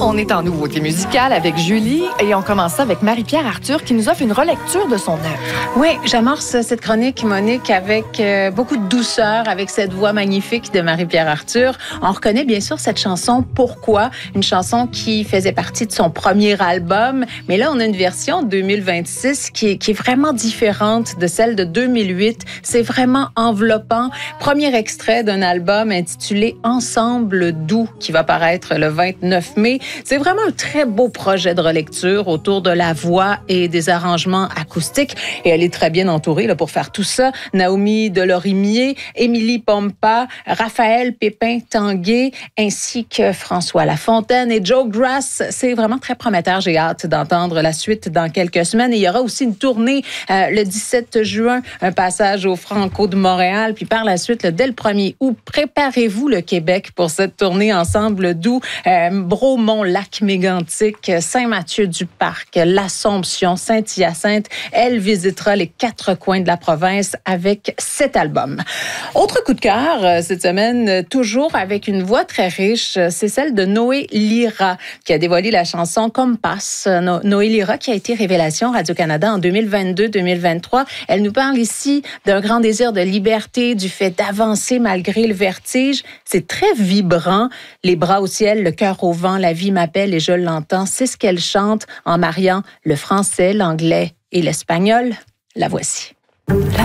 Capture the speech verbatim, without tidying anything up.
On est en nouveauté musicale avec Julie et on commence ça avec Marie-Pierre Arthur qui nous offre une relecture de son œuvre. Oui, j'amorce cette chronique, Monique, avec euh, beaucoup de douceur, avec cette voix magnifique de Marie-Pierre Arthur. On reconnaît bien sûr cette chanson « Pourquoi ?», une chanson qui faisait partie de son premier album. Mais là, on a une version deux mille vingt-six qui est, qui est vraiment différente de celle de deux mille huit. C'est vraiment enveloppant. Premier extrait d'un album intitulé « Ensemble doux » qui va paraître le vingt-neuf mai. C'est vraiment un très beau projet de relecture autour de la voix et des arrangements acoustiques. Et elle est très bien entourée là, pour faire tout ça. Naomi Delorimier, Émilie Pompa, Raphaël Pépin-Tanguay, ainsi que François Lafontaine et Joe Grass. C'est vraiment très prometteur. J'ai hâte d'entendre la suite dans quelques semaines. Et il y aura aussi une tournée euh, le dix-sept juin, un passage au Franco de Montréal. Puis par la suite, là, dès le premier août, préparez-vous le Québec pour cette tournée Ensemble doux. Euh, Bromont, Lac-Mégantic, Saint-Mathieu-du-Parc, l'Assomption, Saint-Hyacinthe. Elle visitera les quatre coins de la province avec cet album. Autre coup de cœur cette semaine, toujours avec une voix très riche, c'est celle de Noé Lira qui a dévoilé la chanson Compass. No- Noé Lira qui a été révélation Radio-Canada en deux mille vingt-deux deux mille vingt-trois. Elle nous parle ici d'un grand désir de liberté, du fait d'avancer malgré le vertige. C'est très vibrant. Les bras au ciel, le cœur au vent, la vie m'appelle et je l'entends. C'est ce qu'elle chante en mariant le français, l'anglais et l'espagnol. La voici. La